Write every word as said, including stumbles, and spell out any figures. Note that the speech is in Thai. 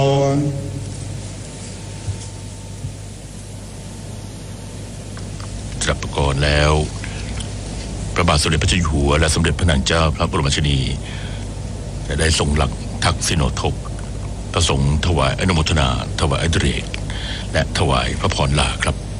ตรับประกรณ์แล้วพระบาทสมเด็จพระเจ้าอยู่หัวและสมเด็จพระนางเจ้าพระบรมราชินีได้ทรงหลักทักษิโนทกประสงค์ถวายอนุโมทนาถวายอดิเรกและถวายพระพรลาครับ